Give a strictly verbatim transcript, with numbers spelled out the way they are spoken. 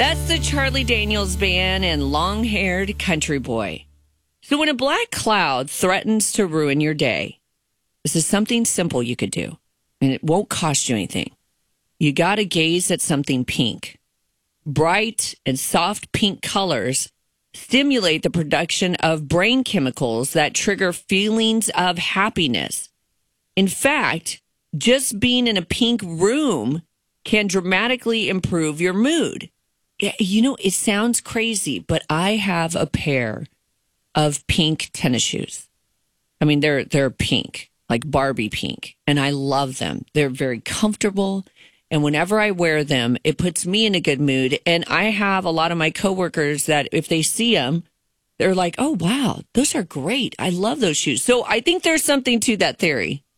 That's the Charlie Daniels Band and Long-Haired Country Boy. So when a black cloud threatens to ruin your day, this is something simple you could do, and it won't cost you anything. You got to gaze at something pink. Bright and soft pink colors stimulate the production of brain chemicals that trigger feelings of happiness. In fact, just being in a pink room can dramatically improve your mood. You know, it sounds crazy, but I have a pair of pink tennis shoes. I mean, they're they're pink, like Barbie pink, and I love them. They're very comfortable, and whenever I wear them, it puts me in a good mood. And I have a lot of my coworkers that if they see them, they're like, "Oh, wow, those are great. I love those shoes." So I think there's something to that theory.